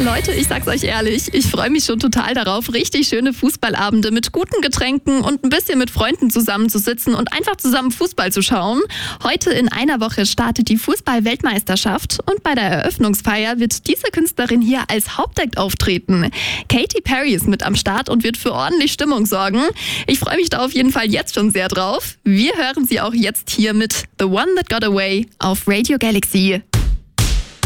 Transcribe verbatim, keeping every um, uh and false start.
Leute, ich sag's euch ehrlich, ich freue mich schon total darauf, richtig schöne Fußballabende mit guten Getränken und ein bisschen mit Freunden zusammenzusitzen und einfach zusammen Fußball zu schauen. Heute in einer Woche startet die Fußball-Weltmeisterschaft und bei der Eröffnungsfeier wird diese Künstlerin hier als Hauptact auftreten. Katy Perry ist mit am Start und wird für ordentlich Stimmung sorgen. Ich freue mich da auf jeden Fall jetzt schon sehr drauf. Wir hören sie auch jetzt hier mit The One That Got Away auf Radio Galaxy.